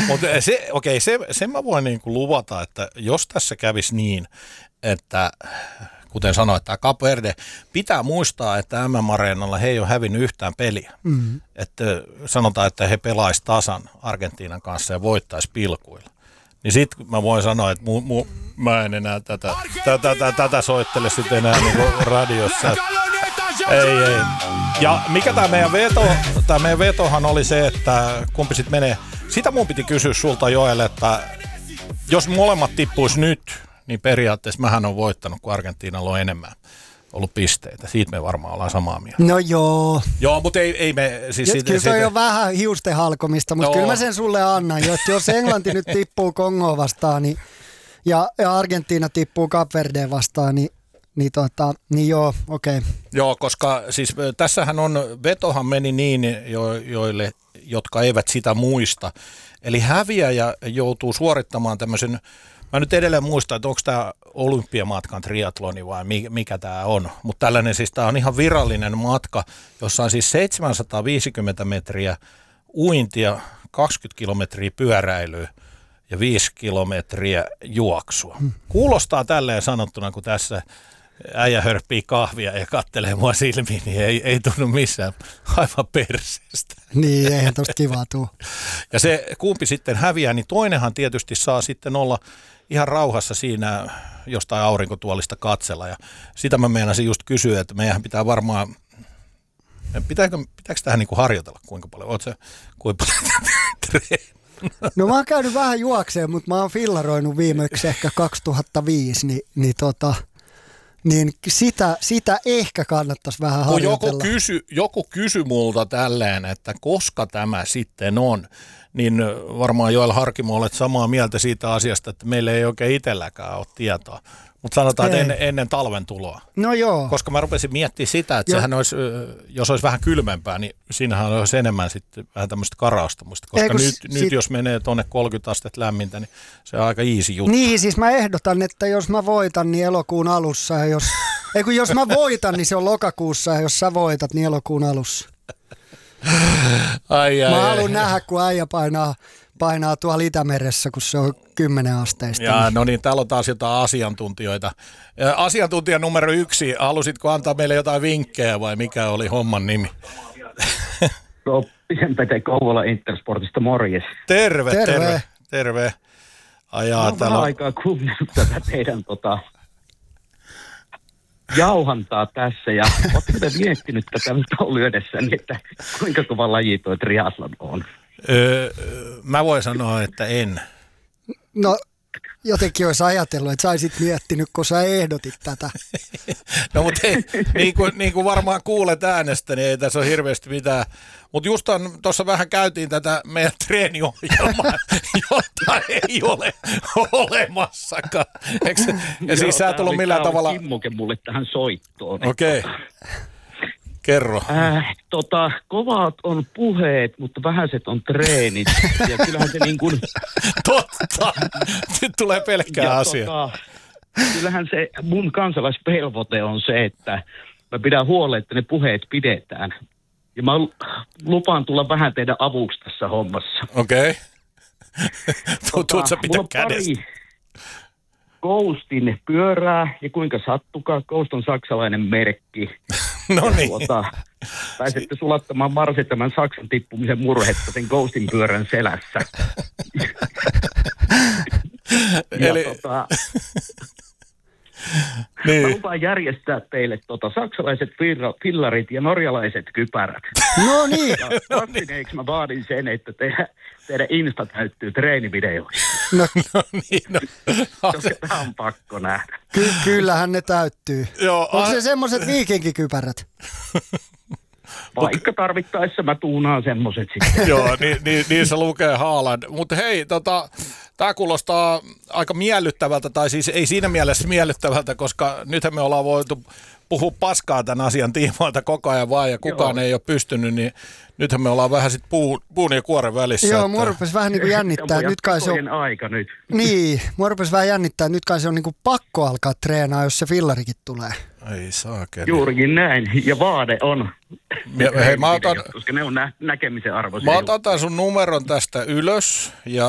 Mutta sen mä voin niin kuin luvata, että jos tässä kävisi niin, että kuten sanoin, että Cape Verde pitää muistaa, että MM-areenalla he ei ole hävinnyt yhtään peliä. Mm-hmm. Että sanotaan, että he pelaisi tasan Argentiinan kanssa ja voittaisi pilkuilla. Niin sit mä voin sanoa, että mä en enää tätä soittele sitten enää niin kuin radiossa. Ei. Ja mikä tämä meidän vetohan oli se, että kumpi sitten menee. Sitä mun piti kysyä sulta Joel, että jos molemmat tippuisi nyt, niin periaatteessa mähän on voittanut, kun Argentiinalla on enemmän ollut pisteitä. Siitä me varmaan ollaan samaa mieltä. No joo. Joo, mutta ei me... Siis kyllä se on jo vähän hiusten halkomista, mutta kyllä mä sen sulle annan. Jos Englanti nyt tippuu Kongoa vastaan ja Argentiina tippuu Cape Verdeen vastaan, niin joo, okei. Okay. Joo, koska siis tässähän vetohan meni niin, jotka eivät sitä muista. Eli häviäjä joutuu suorittamaan tämmöisen... Mä nyt edelleen muistan, että onko tämä olympiamatkan triatloni vai mikä tämä on. Mutta tällainen siis tämä on ihan virallinen matka, jossa on siis 750 metriä uintia, 20 kilometriä pyöräilyä ja 5 kilometriä juoksua. Kuulostaa tälleen sanottuna, kun tässä äijä hörppii kahvia ja kattelee mua silmiin, niin ei tunnu missään aivan perseestä. Niin, eihän tosta kivaa tuu. Ja se kumpi sitten häviää, niin toinenhan tietysti saa sitten olla ihan rauhassa siinä jostain aurinkotuolista katsella. Ja sitä mä meinasin just kysyä, että meidän pitää varmaan, pitääkö tähän niin kuin harjoitella kuinka paljon? Ootko sä kuinka paljon treenannut? No mä oon käynyt vähän juokseen, mutta mä oon fillaroinut viimeksi ehkä 2005, niin sitä ehkä kannattaisi vähän harjoitella. Joku kysy multa tälleen, että koska tämä sitten on, niin varmaan Joel Harkimo olet samaa mieltä siitä asiasta, että meillä ei oikein itselläkään ole tietoa. Mutta sanotaan, että ennen talven tuloa. No joo. Koska mä rupesin miettimään sitä, että sehän olisi, jos olisi vähän kylmempää, niin siinähän olisi enemmän sitten vähän tämmöistä karaustamusta. Koska nyt jos menee tuonne 30 astetta lämmintä, niin se on aika easy juttu. Niin, siis mä ehdotan, että jos mä voitan, niin elokuun alussa. Ja jos mä voitan, niin se on lokakuussa, ja jos sä voitat, niin elokuun alussa. Mä haluan nähdä, kun äijä painaa tuolla Itämeressä, kun se on 10 asteista. Ja no niin, täällä on taas jotain asiantuntijoita. Asiantuntija numero 1, halusitko antaa meille jotain vinkkejä vai mikä oli homman nimi? Pisen-Pete Kouvola Intersportista, morjes. Terve. Vähän aikaa kuunnellut tätä teidän jauhantaa tässä ja oletko te miettinyt tätä nyt lyödessäni, että kuinka kova laji tuo triathlon on? Mä voin sanoa, että en. No jotenkin olisi ajatellut, että sä olisit miettinyt, kun sä ehdotit tätä. No mutta niin kuin varmaan kuulet äänestä, niin ei tässä ole hirveästi mitään. Mutta just tuossa vähän käytiin tätä meidän treeniohjelmaa, jota ei ole olemassakaan. Ja siis sä et ollut millään tavalla... Kimmoke mulle tähän soittoon. Okei. Kerro. Kovat on puheet, mutta vähäiset on treenit. Ja kyllähän se niin kuin... Totta! Nyt tulee pelkkää asia. Kyllähän se mun kansalaisvelvoite on se, että mä pidän huolen, että ne puheet pidetään. Ja mä lupaan tulla vähän teidän avuksi tässä hommassa. Okei. Tuut sä pitää kädestä. Ghostin pyörää ja kuinka sattukaa. Ghost on saksalainen merkki. No niin. Pääsette sulattamaan Marsi tämän Saksan tippumisen murhetta sen Ghostin pyörän selässä. Eli... Niin. Mä lupaan järjestää teille saksalaiset fillarit ja norjalaiset kypärät. No niin. Ja vastineeksi mä vaadin sen, että teidän Insta täyttyy treenivideoihin. No niin. Koska tämä on pakko nähdä. Kyllähän ne täyttyy. Joo, onko se semmoiset viikinkikypärät? Vaikka tarvittaessa mä tuunaan semmoiset sitten. Joo, niin se lukee Haaland. Mutta hei, tämä kuulostaa aika miellyttävältä, tai siis ei siinä mielessä miellyttävältä, koska nythän me ollaan voitu puhua paskaa tämän asian tiimoilta koko ajan vaan, ja kukaan ei ole pystynyt, niin nythän me ollaan vähän sitten puun ja kuoren välissä. Joo, mua rupesi vähän niin kuin jännittää. Nyt kai se on aika nyt. Niin, mua rupesi vähän jännittää, nyt kai se on niin kuin pakko alkaa treenaa, jos se fillarikin tulee. Ei saakeli. Juurikin näin, ja vaade on. Hei, mä otan, koska ne on näkemisen arvoisia. Mä otan sun numeron tästä ylös, ja